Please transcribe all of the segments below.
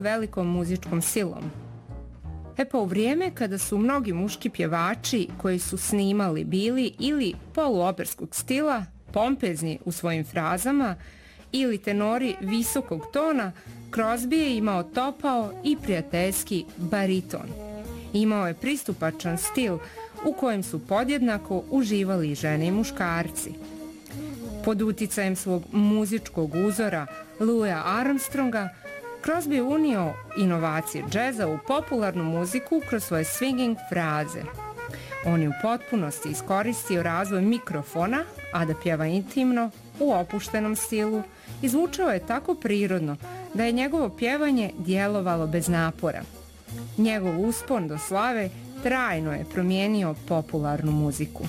velikom muzičkom silom. Pa u vrijeme kada su mnogi muški pjevači koji su snimali bili ili poluoperskog stila, pompezni u svojim frazama, ili tenori visokog tona, Crosby je imao topao i prijateljski bariton. Imao je pristupačan stil u kojem su podjednako uživali žene i muškarci. Pod uticajem svog muzičkog uzora Louisa Armstronga, Crosby je unio inovacije džeza u popularnu muziku kroz svoje swinging fraze. On je u potpunosti iskoristio razvoj mikrofona, a da pjeva intimno, u opuštenom stilu, i zvučao je tako prirodno da je njegovo pjevanje djelovalo bez napora. Njegov uspon do slave trajno je promijenio popularnu muziku.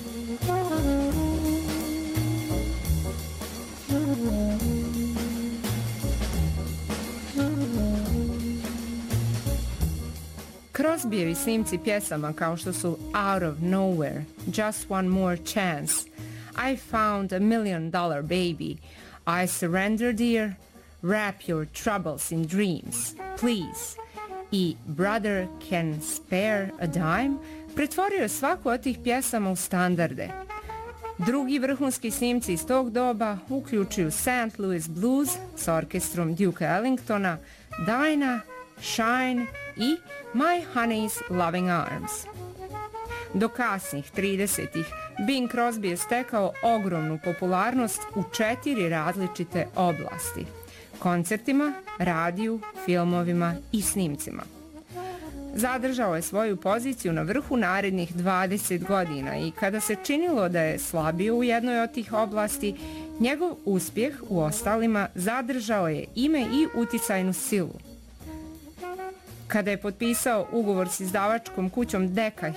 Crosbyevi snimci pjesama kao što su Out of Nowhere, Just One More Chance, I Found $1 Million Baby, I Surrender Dear, Wrap Your Troubles in Dreams, Please i Brother Can Spare a Dime pretvorio je svaku od tih pjesama u standarde. Drugi vrhunski snimci iz tog doba uključuju St. Louis Blues s orkestrom Duke Ellingtona, Dinah, Shine i My Honey's Loving Arms. Do kasnih 30-ih Bing Crosby je stekao ogromnu popularnost u 4 različite oblasti: koncertima, radiju, filmovima i snimcima. Zadržao je svoju poziciju na vrhu narednih 20 godina i kada se činilo da je slabio u jednoj od tih oblasti, njegov uspjeh u ostalima zadržao je ime i uticajnu silu. Kada je potpisao ugovor s izdavačkom kućom Decca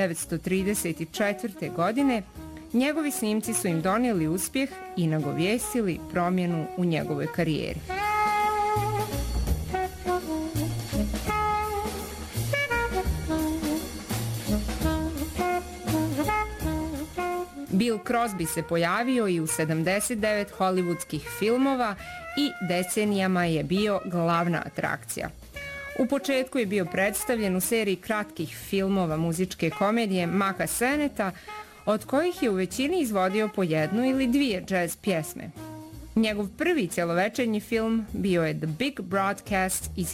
1934. godine, njegovi snimci su im donijeli uspjeh i nagovijestili promjenu u njegovoj karijeri. Bill Crosby se pojavio i u 79 hollywoodskih filmova i decenijama je bio glavna atrakcija. U početku je bio predstavljen u seriji kratkih filmova muzičke komedije Maka Seneta, od kojih je u većini izvodio po 1 ili 2 jazz pjesme. Njegov prvi cjelovečernji film bio je The Big Broadcast iz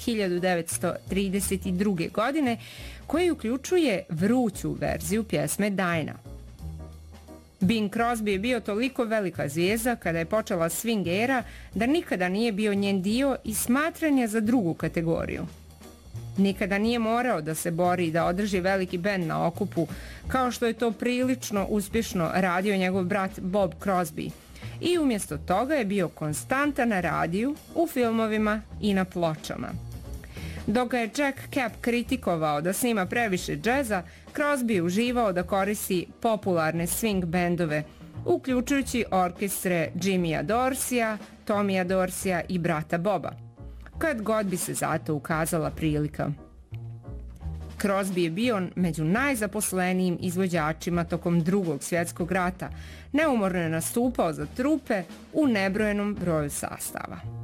1932. godine, koji uključuje vruću verziju pjesme Dinah. Bing Crosby je bio toliko velika zvijezda kada je počela swing era da nikada nije bio njen dio i smatran je za drugu kategoriju. Nikada nije morao da se bori da održi veliki bend na okupu, kao što je to prilično uspješno radio njegov brat Bob Crosby. I umjesto toga je bio konstantan na radiju, u filmovima i na pločama. Dok ga je Jack Kapp kritikovao da snima previše džeza, Crosby je uživao da koristi popularne swing bendove, uključujući orkestre Jimmya Dorseya, Tommya Dorseya i brata Boba, kad god bi se zato ukazala prilika. Crosby je bio među najzaposlenijim izvođačima tokom Drugog svjetskog rata. Neumorno je nastupao za trupe u nebrojenom broju sastava.